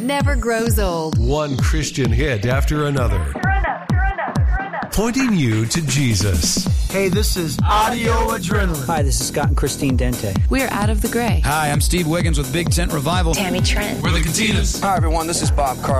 never grows old. One Christian hit after another. Pointing you to Jesus. Hey, this is Audio Adrenaline. Hi, this is Scott and Christine Dente. We're Out of the Gray. Hi, I'm Steve Wiggins with Big Tent Revival. Tammy Trent. We're the Catinas. Hi, everyone. This is Bob Carl.